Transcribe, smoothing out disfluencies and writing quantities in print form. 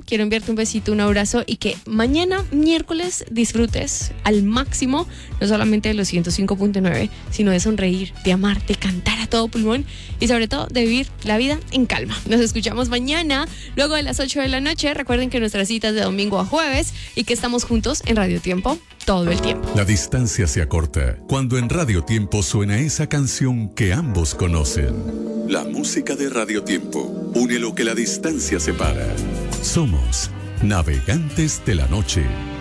quiero enviarte un besito, un abrazo y que mañana, miércoles, disfrutes al máximo, no solamente de los 105.9, sino de sonreír, de amar, de cantar a todo pulmón y sobre todo de vivir la vida en calma. Nos escuchamos mañana, luego de las 8 de la noche. Recuerden que nuestras citas de domingo a jueves y que estamos juntos en Radio Tiempo todo el tiempo. La distancia se acorta cuando en Radio Tiempo suena esa canción que ambos conocen. La música de Radio Tiempo une lo que la distancia separa. Somos Navegantes de la Noche.